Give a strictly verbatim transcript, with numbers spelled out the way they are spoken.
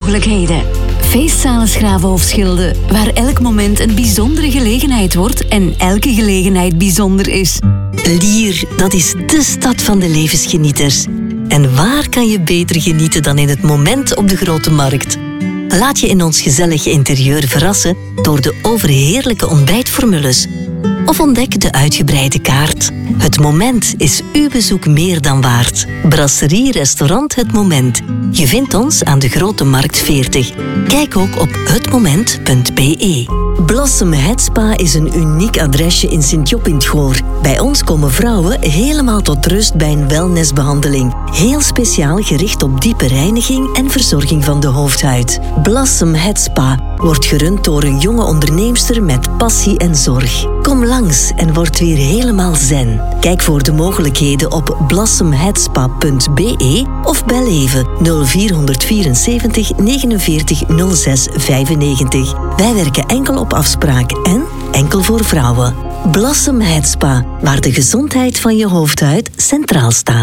mogelijkheden. Feestzalen Schravenhofschilde, waar elk moment een bijzondere gelegenheid wordt en elke gelegenheid bijzonder is. Lier, dat is de stad van de levensgenieters. En waar kan je beter genieten dan in het moment op de Grote Markt? Laat je in ons gezellige interieur verrassen door de overheerlijke ontbijtformules. Of ontdek de uitgebreide kaart. Het Moment is uw bezoek meer dan waard. Brasserie Restaurant Het Moment. Je vindt ons aan de Grote Markt veertig. Kijk ook op het moment punt b e. Blossom Head Spa is een uniek adresje in Sint-Job in 't Goor. Bij ons komen vrouwen helemaal tot rust bij een wellnessbehandeling. Heel speciaal gericht op diepe reiniging en verzorging van de hoofdhuid. Blossom Head Spa wordt gerund door een jonge onderneemster met passie en zorg. Kom langs en word weer helemaal zen. Kijk voor de mogelijkheden op blossom head spa punt b e of bel even nul vier vierenzeventig negenenveertig nul zes vijfennegentig. Wij werken enkel op afspraak en enkel voor vrouwen. Blossom Head Spa, waar de gezondheid van je hoofdhuid centraal staat.